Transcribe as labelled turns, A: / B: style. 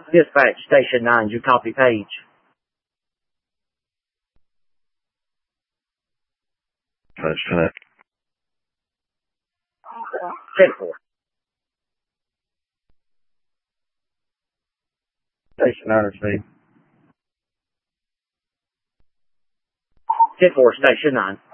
A: Dispatch Station 9, you copy Page?
B: Page connect.
A: 10-4.
B: Station 9 receive.
A: 10-4, Station 9.